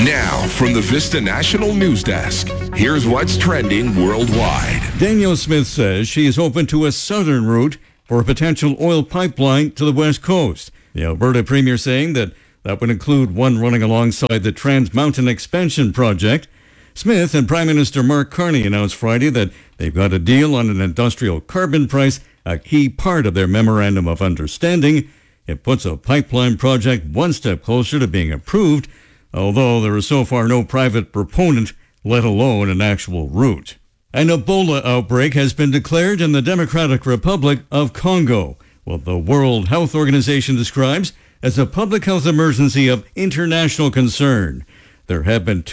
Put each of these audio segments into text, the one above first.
Now, from the Vista National News Desk, here's what's trending worldwide. Danielle Smith says she is open to a southern route for a potential oil pipeline to the west coast. The Alberta Premier saying that would include one running alongside the Trans Mountain Expansion Project. Smith and Prime Minister Mark Carney announced Friday that they've got a deal on an industrial carbon price, a key part of their Memorandum of Understanding. It puts a pipeline project one step closer to being approved, although there is so far no private proponent, let alone an actual route. An Ebola outbreak has been declared in the Democratic Republic of Congo, what the World Health Organization describes as a public health emergency of international concern. There have been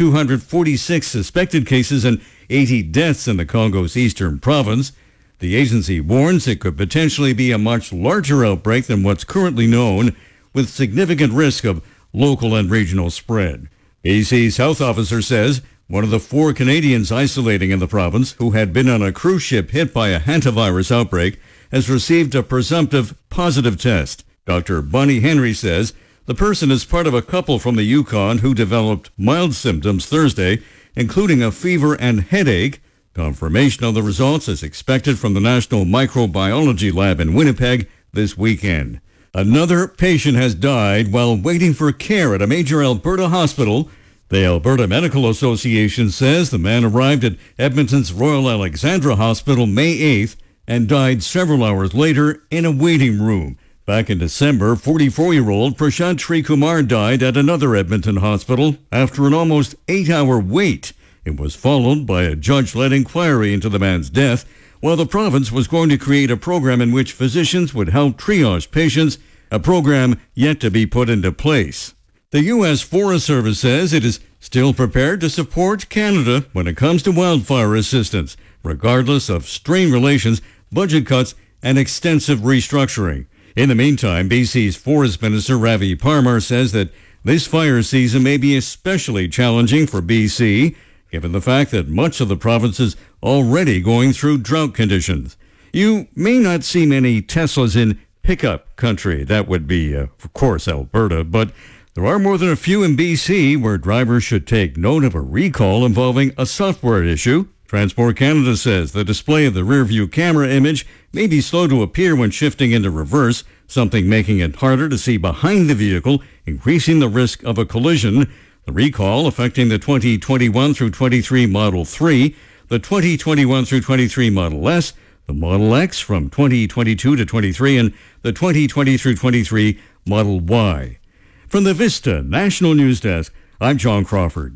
246 suspected cases and 80 deaths in the Congo's eastern province. The agency warns it could potentially be a much larger outbreak than what's currently known, with significant risk of local and regional spread. BC's health officer says one of the 4 Canadians isolating in the province who had been on a cruise ship hit by a hantavirus outbreak has received a presumptive positive test. Dr. Bonnie Henry says the person is part of a couple from the Yukon who developed mild symptoms Thursday, including a fever and headache. Confirmation of the results is expected from the National Microbiology Lab in Winnipeg this weekend. Another patient has died while waiting for care at a major Alberta hospital. The Alberta Medical Association says the man arrived at Edmonton's Royal Alexandra Hospital May 8th and died several hours later in a waiting room. Back in December, 44-year-old Prashant Srikumar died at another Edmonton hospital after an almost 8-hour wait. It was followed by a judge-led inquiry into the man's death, while the province was going to create a program in which physicians would help triage patients, a program yet to be put into place. The U.S. Forest Service says it is still prepared to support Canada when it comes to wildfire assistance, regardless of strained relations, budget cuts, and extensive restructuring. In the meantime, BC's Forest Minister Ravi Parmar says that this fire season may be especially challenging for BC, given the fact that much of the province is already going through drought conditions. You may not see many Teslas in pickup country. That would be, of course, Alberta, but there are more than a few in BC where drivers should take note of a recall involving a software issue. Transport Canada says the display of the rearview camera image may be slow to appear when shifting into reverse, something making it harder to see behind the vehicle, increasing the risk of a collision. The recall affecting the 2021 through 23 Model 3, the 2021 through 23 Model S, the Model X from 2022 to 23, and the 2020 through 23 Model Y. From the Vista National News Desk, I'm John Crawford.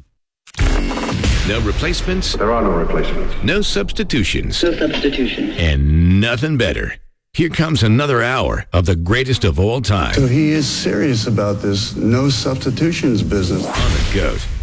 No replacements. There are no replacements. No substitutions. No substitution. And nothing better. Here comes another hour of the greatest of all time. So he is serious about this no substitutions business. On the GOAT.